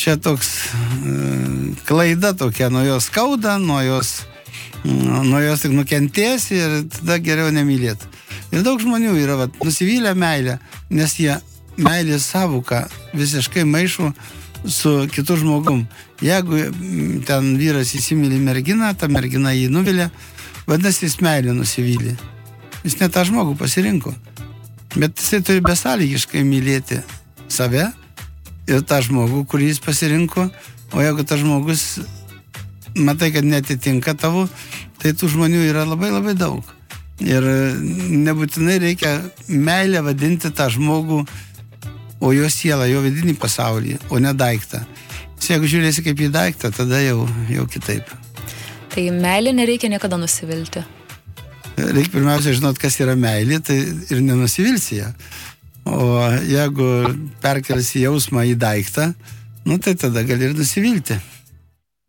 čia toks klaida tokia, nuo jos skauda, nuo jos tik nukentėsi ir tada geriau nemylėti. Ir daug žmonių yra nusivylę meilę, nes jie meilės savoką visiškai maišo su kitu žmogum. Jeigu ten vyras įsimylė merginą, ta mergina jį nuvilia, vadinasi, jis meilę nusivylė. Jis ne tą žmogų pasirinko. Bet jisai turi besąlygiškai mylėti save ir tą žmogų, kurį jis pasirinko. O jeigu tas žmogus matai, kad netitinka tavo, tai tų žmonių yra labai labai daug. Ir nebūtinai reikia meilę vadinti tą žmogų, o jo sielą, jo vidinį pasaulį, o ne daiktą. Jeigu žiūrėsi kaip į daiktą, tada jau kitaip. Tai meilė nereikia niekada nusivilti. Reikia pirmiausia žinot, kas yra meilė, tai ir nenusivilsi ją. O jeigu perkelsi jausmą į daiktą, tai tada gali ir nusivilti.